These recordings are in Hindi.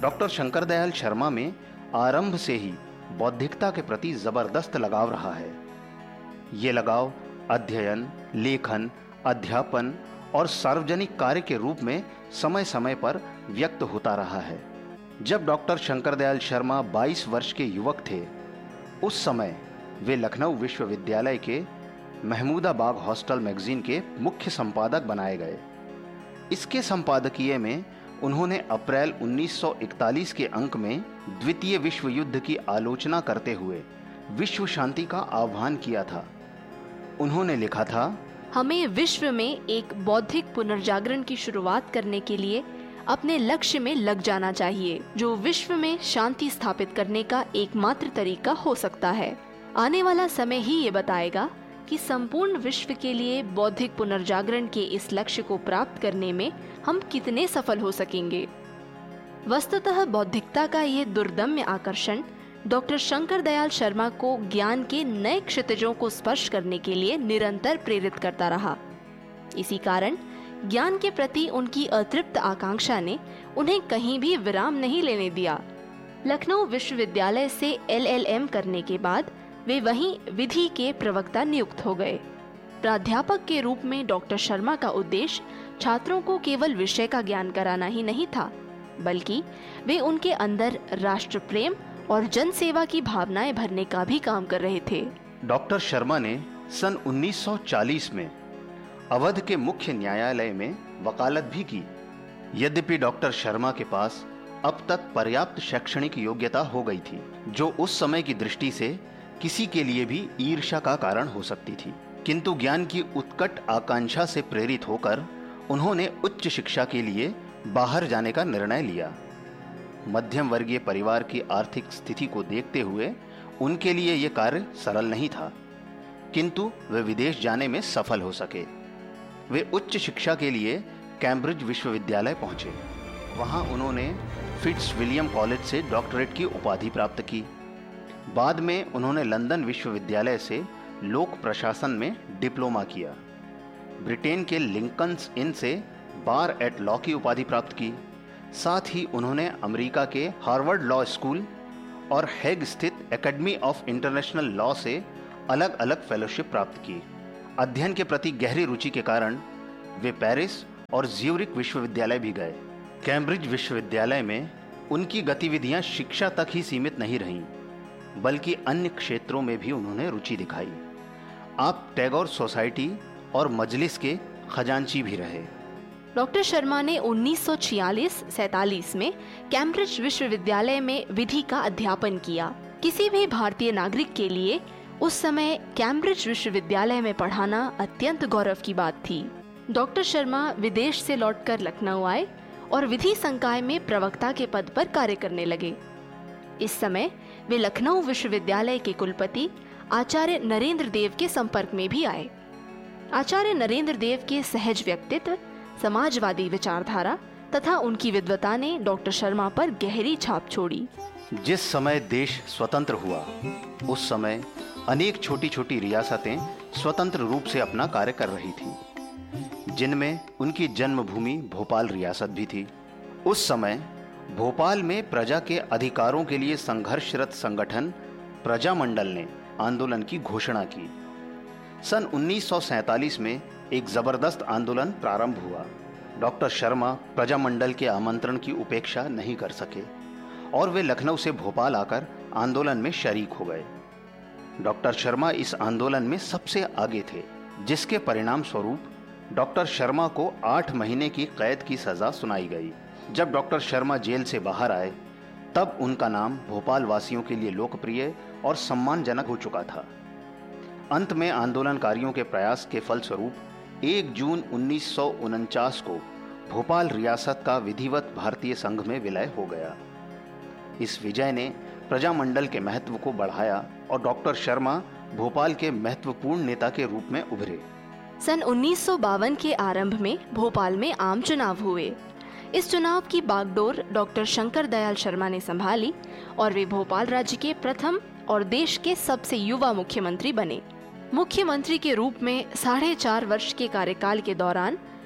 डॉक्टर शंकर दयाल शर्मा में आरंभ से ही बौद्धिकता के प्रति जबरदस्त लगाव रहा है। ये लगाव अध्ययन, लेखन, अध्यापन और सार्वजनिक कार्य के रूप में समय समय पर व्यक्त होता रहा है। जब डॉक्टर शंकर दयाल शर्मा 22 वर्ष के युवक थे, उस समय वे लखनऊ विश्वविद्यालय के महमूदाबाग हॉस्टल मैगजीन के मुख्य संपादक बनाए गए। इसके संपादकीय में उन्होंने अप्रैल 1941 के अंक में द्वितीय विश्व युद्ध की आलोचना करते हुए विश्व शांति का आह्वान किया था। उन्होंने लिखा था, हमें विश्व में एक बौद्धिक पुनर्जागरण की शुरुआत करने के लिए अपने लक्ष्य में लग जाना चाहिए, जो विश्व में शांति स्थापित करने का एकमात्र तरीका हो सकता है। आने वाला समय ही ये बताएगा कि संपूर्ण विश्व के लिए बौद्धिक पुनर्जागरण के इस लक्ष्य को प्राप्त करने में हम कितने सफल हो सकेंगे। वस्तुतः बौद्धिकता का ये दुर्दम्य आकर्षण डॉक्टर शंकर दयाल शर्मा को ज्ञान के नए क्षितिजों को स्पर्श करने के लिए निरंतर प्रेरित करता रहा। इसी कारण ज्ञान के प्रति उनकी अतृप्त आकांक्षा ने उन्हें कहीं भी विराम नहीं लेने दिया। लखनऊ विश्वविद्यालय से LLM करने के बाद वे वहीं विधि के प्रवक्ता नियुक्त हो गए। प्राध्यापक के रूप में डॉक्टर शर्मा का उद्देश्य छात्रों को केवल विषय का ज्ञान कराना ही नहीं था, बल्कि वे उनके अंदर राष्ट्र प्रेम और जन सेवा की भावनाएं भरने का भी काम कर रहे थे। डॉक्टर शर्मा ने सन 1940 में अवध के मुख्य न्यायालय में वकालत भी की। यद्यपि डॉक्टर शर्मा के पास अब तक पर्याप्त शैक्षणिक योग्यता हो गई थी, जो उस समय की दृष्टि से किसी के लिए भी ईर्ष्या का कारण हो सकती थी, किंतु ज्ञान की उत्कट आकांक्षा से प्रेरित होकर उन्होंने उच्च शिक्षा के लिए बाहर जाने का निर्णय लिया। मध्यम वर्गीय परिवार की आर्थिक स्थिति को देखते हुए उनके लिए यह कार्य सरल नहीं था, किंतु वे विदेश जाने में सफल हो सके। वे उच्च शिक्षा के लिए कैम्ब्रिज विश्वविद्यालय पहुंचे। वहां उन्होंने फिट्जविलियम कॉलेज से डॉक्टरेट की उपाधि प्राप्त की। बाद में उन्होंने लंदन विश्वविद्यालय से लोक प्रशासन में डिप्लोमा किया। ब्रिटेन के लिंकन्स इन से बार एट लॉ की उपाधि प्राप्त की। साथ ही उन्होंने अमेरिका के हार्वर्ड लॉ स्कूल और हेग स्थित एकेडमी ऑफ इंटरनेशनल लॉ से अलग अलग फेलोशिप प्राप्त की। अध्ययन के प्रति गहरी रुचि के कारण वे पेरिस और ज्यूरिक विश्वविद्यालय भी गए। कैम्ब्रिज विश्वविद्यालय में उनकी गतिविधियां शिक्षा तक ही सीमित नहीं रहीं, बल्कि अन्य क्षेत्रों में भी उन्होंने रुचि दिखाई। आप टैगोर सोसाइटी और मजलिस के खजांची भी रहे। डॉक्टर शर्मा ने 1946-47 में कैम्ब्रिज विश्वविद्यालय में विधि का अध्यापन किया। किसी भी भारतीय नागरिक के लिए उस समय कैम्ब्रिज विश्वविद्यालय में पढ़ाना अत्यंत गौरव की बात थी। डॉक्टर शर्मा विदेश से लौटकर लखनऊ आए और विधि संकाय में प्रवक्ता के पद पर कार्य करने लगे। इस समय वे लखनऊ विश्वविद्यालय के कुलपति आचार्य नरेंद्र देव के संपर्क में भी आए। आचार्य नरेंद्र देव के सहज व्यक्तित्व, समाजवादी विचारधारा तथा उनकी विद्वता ने डॉक्टर शर्मा पर गहरी छाप छोड़ी। जिस समय देश स्वतंत्र हुआ, उस समय अनेक छोटी छोटी रियासतें स्वतंत्र रूप से अपना कार्य कर रही थीं, जिनमें उनकी जन्मभूमि भोपाल रियासत भी थी। उस समय भोपाल में प्रजा के अधिकारों के लिए संघर्षरत संगठन प्रजामंडल ने आंदोलन की घोषणा की। सन 1947 में एक जबरदस्त आंदोलन प्रारंभ हुआ। डॉक्टर शर्मा प्रजामंडल के आमंत्रण की उपेक्षा नहीं कर सके और वे लखनऊ से भोपाल आकर आंदोलन में शरीक हो गए। डॉक्टर शर्मा इस आंदोलन में सबसे आगे थे, जिसके परिणाम स्वरूप डॉक्टर शर्मा को 8 महीने की कैद की सजा सुनाई गई। जब डॉक्टर शर्मा जेल से बाहर आए, तब उनका नाम भोपाल वासियों के लिए लोकप्रिय और सम्मानजनक हो चुका था। अंत में आंदोलनकारियों के प्रयास के फलस्वरूप 1 जून 1949 को भोपाल रियासत का विधिवत भारतीय संघ में विलय हो गया। इस विजय ने प्रजामंडल के महत्व को बढ़ाया और डॉक्टर शर्मा भोपाल के महत्वपूर्ण नेता के रूप में उभरे। सन 1952 के आरंभ में भोपाल में आम चुनाव हुए। इस चुनाव की बागडोर डॉक्टर शंकर दयाल शर्मा ने संभाली और वे भोपाल राज्य के प्रथम और देश के सबसे युवा मुख्यमंत्री बने। मुख्यमंत्री के रूप में 4.5 वर्ष के कार्यकाल के दौरान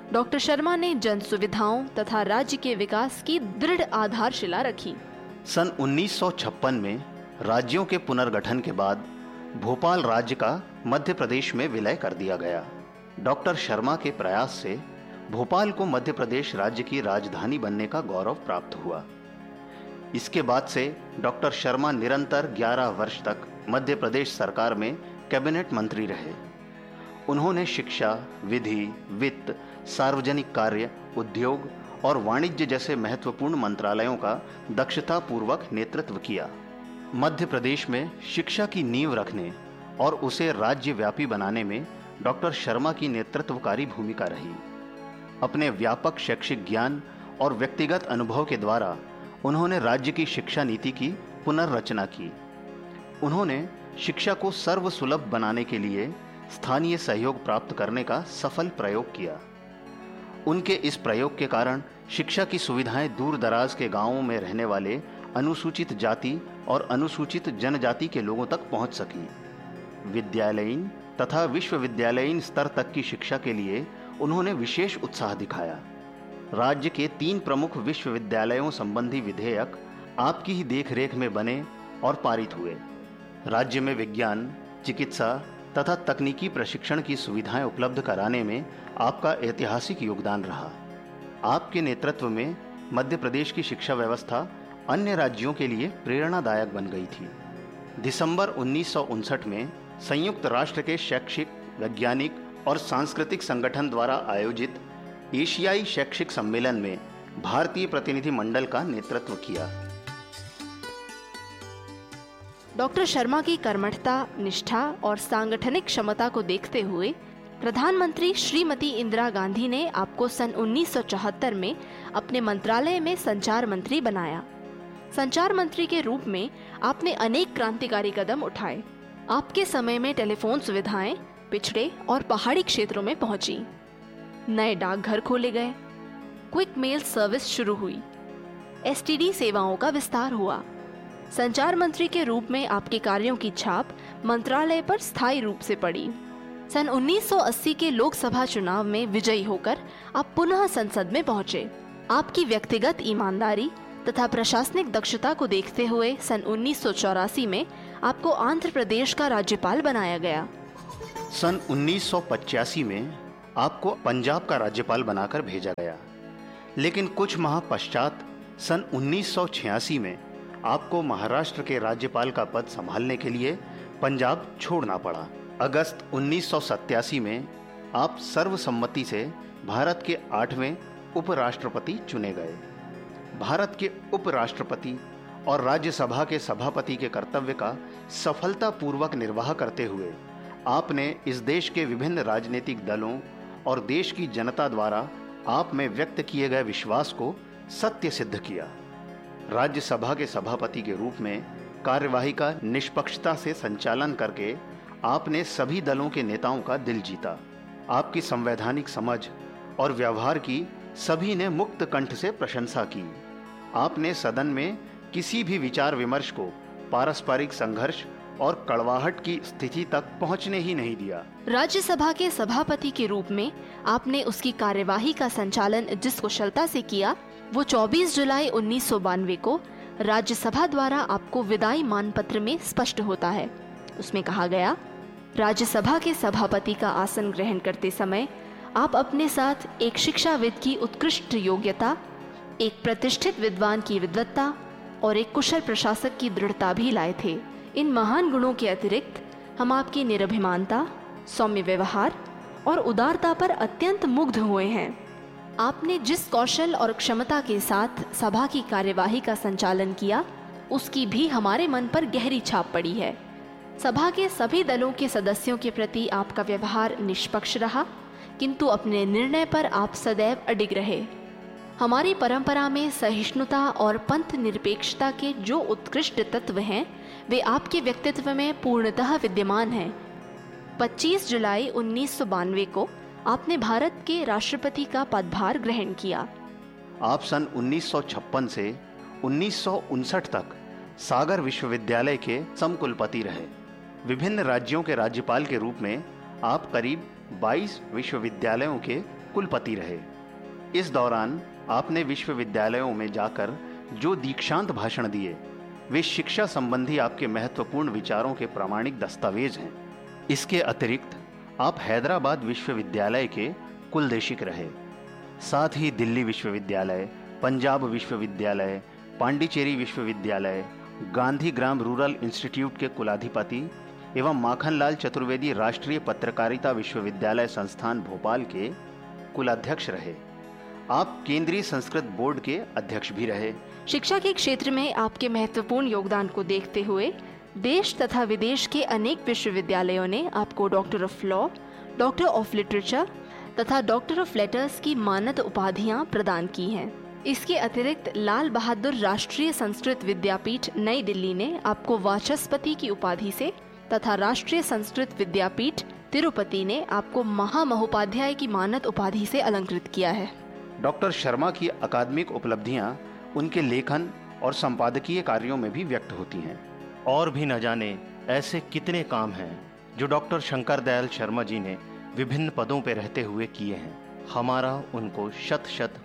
डॉक्टर शर्मा ने जन सुविधाओं तथा राज्य के विकास की दृढ़ आधारशिला रखी। सन 1956 में राज्यों के पुनर्गठन के बाद भोपाल राज्य का मध्य प्रदेश में विलय कर दिया गया। डॉक्टर शर्मा के प्रयास से भोपाल को मध्य प्रदेश राज्य की राजधानी बनने का गौरव प्राप्त हुआ। इसके बाद से डॉक्टर शर्मा निरंतर 11 वर्ष तक मध्य प्रदेश सरकार में कैबिनेट मंत्री रहे। उन्होंने शिक्षा, विधि, वित्त, सार्वजनिक कार्य, उद्योग और वाणिज्य जैसे महत्वपूर्ण मंत्रालयों का दक्षतापूर्वक नेतृत्व किया। मध्य प्रदेश में शिक्षा की नींव रखने और उसे राज्यव्यापी बनाने में डॉक्टर शर्मा की नेतृत्वकारी भूमिका रही। अपने व्यापक शैक्षिक ज्ञान और व्यक्तिगत अनुभव के द्वारा उन्होंने राज्य की शिक्षा नीति की पुनर्रचना की। उन्होंने शिक्षा को सर्वसुलभ बनाने के लिए स्थानीय सहयोग प्राप्त करने का सफल प्रयोग किया। उनके इस प्रयोग के कारण शिक्षा की सुविधाएं दूर दराज के गांवों में रहने वाले अनुसूचित जाति और अनुसूचित जनजाति के लोगों तक पहुंच सकी। विद्यालयीन तथा विश्वविद्यालयीन स्तर तक की शिक्षा के लिए उन्होंने विशेष उत्साह दिखाया। राज्य के 3 प्रमुख विश्वविद्यालयों संबंधी विधेयक आपकी ही देखरेख में बने और पारित हुए। राज्य में विज्ञान, चिकित्सा तथा तकनीकी प्रशिक्षण की सुविधाएं उपलब्ध कराने में आपका ऐतिहासिक योगदान रहा। आपके नेतृत्व में मध्य प्रदेश की शिक्षा व्यवस्था अन्य राज्यों के लिए प्रेरणादायक बन गई थी। दिसंबर 1959 में संयुक्त राष्ट्र के शैक्षिक, वैज्ञानिक और सांस्कृतिक संगठन द्वारा आयोजित एशियाई शैक्षिक सम्मेलन में भारतीय प्रतिनिधि मंडल का नेतृत्व किया। डॉक्टर शर्मा की कर्मठता, निष्ठा और सांगठनिक क्षमता को देखते हुए प्रधानमंत्री श्रीमती इंदिरा गांधी ने आपको सन 1974 में अपने मंत्रालय में संचार मंत्री बनाया। संचार मंत्री के रूप में आपने अनेक क्रांतिकारी कदम उठाए। आपके समय में टेलीफोन सुविधाएं पिछड़े और पहाड़ी क्षेत्रों में पहुंची। नए डाकघर खोले गए, क्विक मेल सर्विस शुरू हुई, एसटीडी सेवाओं का विस्तार हुआ। संचार मंत्री के रूप में आपके कार्यों की छाप मंत्रालय पर स्थायी रूप से पड़ी। सन 1980 के लोकसभा चुनाव में विजयी होकर आप पुनः संसद में पहुंचे। आपकी व्यक्तिगत ईमानदारी तथा प्रशासनिक दक्षता को देखते हुए सन 1984 में आपको आंध्र प्रदेश का राज्यपाल बनाया गया। सन 1985 में आपको पंजाब का राज्यपाल बनाकर भेजा गया, लेकिन कुछ माह पश्चात सन 1986 में आपको महाराष्ट्र के राज्यपाल का पद संभालने के लिए पंजाब छोड़ना पड़ा। अगस्त 1987 में आप सर्वसम्मति से भारत के 8वें उपराष्ट्रपति चुने गए। भारत के उपराष्ट्रपति और राज्यसभा के सभापति के कर्तव्य का सफलतापूर्वक निर्वाह करते हुए आपने इस देश के विभिन्न राजनीतिक दलों और देश की जनता द्वारा आप में व्यक्त किए गए विश्वास को सत्य सिद्ध किया। राज्यसभा के सभापति के रूप में कार्यवाही का निष्पक्षता से संचालन करके आपने सभी दलों के नेताओं का दिल जीता। आपकी संवैधानिक समझ और व्यवहार की सभी ने मुक्त कंठ से प्रशंसा की। आपने सदन में किसी भी विचार विमर्श को पारस्परिक संघर्ष और कड़वाहट की स्थिति तक पहुंचने ही नहीं दिया। राज्यसभा के सभापति के रूप में आपने उसकी कार्यवाही का संचालन जिस कुशलता से किया, वो 24 जुलाई 1992 को राज्यसभा द्वारा आपको विदाई मानपत्र में स्पष्ट होता है। उसमें कहा गया, राज्यसभा के सभापति का आसन ग्रहण करते समय आप अपने साथ एक शिक्षाविद की उत्कृष्ट योग्यता, एक प्रतिष्ठित विद्वान की विद्वत्ता और एक कुशल प्रशासक की दृढ़ता भी लाए थे। इन महान गुणों के अतिरिक्त हम आपकी निरभिमानता, सौम्य व्यवहार और उदारता पर अत्यंत मुग्ध हुए हैं। आपने जिस कौशल और क्षमता के साथ सभा की कार्यवाही का संचालन किया, उसकी भी हमारे मन पर गहरी छाप पड़ी है। सभा के सभी दलों के सदस्यों के प्रति आपका व्यवहार निष्पक्ष रहा, किंतु अपने निर्णय पर आप सदैव अडिग रहे। हमारी परंपरा में सहिष्णुता और पंथ निरपेक्षता के जो उत्कृष्ट तत्व हैं, वे आपके व्यक्तित्व में पूर्णतः विद्यमान हैं। 25 जुलाई 1992 को आपने भारत के राष्ट्रपति का पदभार ग्रहण किया। आप सन 1956 से 1959 तक सागर विश्वविद्यालय के समकुलपति रहे। विभिन्न राज्यों के राज्यपाल के रूप में आप करीब 22 विश्वविद्यालयों के कुलपति रहे। इस दौरान आपने विश्वविद्यालयों में जाकर जो दीक्षांत भाषण दिए वे शिक्षा संबंधी आपके महत्वपूर्ण विचारों के प्रामाणिक दस्तावेज हैं। इसके अतिरिक्त आप हैदराबाद विश्वविद्यालय के कुलदेशिक रहे। साथ ही दिल्ली विश्वविद्यालय, पंजाब विश्वविद्यालय, पांडिचेरी विश्वविद्यालय, गांधी ग्राम रूरल इंस्टीट्यूट के कुलाधिपति एवं माखनलाल चतुर्वेदी राष्ट्रीय पत्रकारिता विश्वविद्यालय संस्थान भोपाल के कुलाध्यक्ष रहे। आप केंद्रीय संस्कृत बोर्ड के अध्यक्ष भी रहे। शिक्षा के क्षेत्र में आपके महत्वपूर्ण योगदान को देखते हुए देश तथा विदेश के अनेक विश्वविद्यालयों ने आपको doctor of law, doctor of literature तथा डॉक्टर ऑफ लेटर्स की मानद उपाधियां प्रदान की हैं। इसके अतिरिक्त लाल बहादुर राष्ट्रीय संस्कृत विद्यापीठ नई दिल्ली ने आपको वाचस्पति की उपाधि से तथा राष्ट्रीय संस्कृत विद्यापीठ तिरुपति ने आपको महामहोपाध्याय की मानद उपाधि से अलंकृत किया है। डॉक्टर शर्मा की अकादमिक उपलब्धियां उनके लेखन और संपादकीय कार्यों में भी व्यक्त होती हैं। और भी न जाने ऐसे कितने काम हैं जो डॉक्टर शंकर दयाल शर्मा जी ने विभिन्न पदों पर रहते हुए किए हैं। हमारा उनको शत शत